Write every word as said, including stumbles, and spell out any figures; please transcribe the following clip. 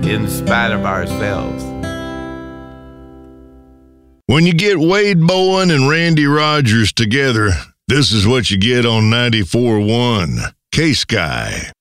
in spite of ourselves. When you get Wade Bowen and Randy Rogers together, this is what you get on ninety-four point one K-Sky.